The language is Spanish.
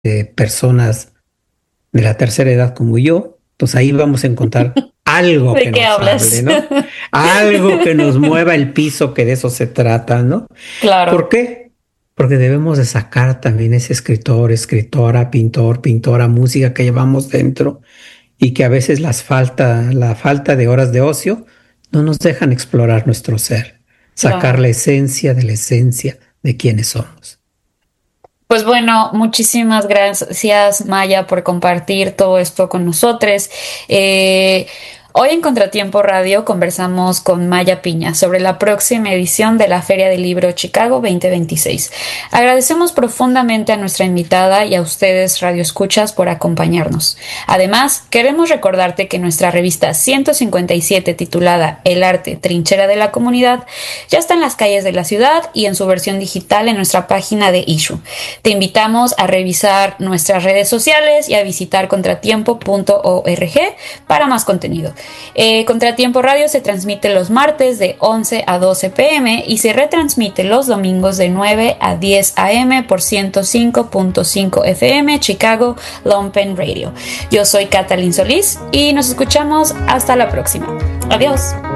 personas de la tercera edad como yo, pues ahí vamos a encontrar algo ¿De que qué nos hable, hablas? ¿no? Algo que nos mueva el piso, que de eso se trata, ¿no? ¿Por Claro, qué? Porque debemos de sacar también ese escritor, escritora, pintor, pintora, música que llevamos dentro y que a veces la falta de horas de ocio no nos dejan explorar nuestro ser, sacar claro. la esencia de la esencia de quienes somos. Pues bueno, muchísimas gracias, Maya, por compartir todo esto con nosotros. Eh, Hoy en Contratiempo Radio conversamos con Maya Piña sobre la próxima edición de la Feria del Libro Chicago 2026. Agradecemos profundamente a nuestra invitada y a ustedes, Radio Escuchas, por acompañarnos. Además, queremos recordarte que nuestra revista 157, titulada El Arte, Trinchera de la Comunidad, ya está en las calles de la ciudad y en su versión digital en nuestra página de Issue. Te invitamos a revisar nuestras redes sociales y a visitar contratiempo.org para más contenido. Contratiempo Radio se transmite los martes de 11 a 12 pm y se retransmite los domingos de 9 a 10 am por 105.5 FM Chicago Long Pen Radio. Yo soy Catalin Solís y nos escuchamos hasta la próxima. Adiós.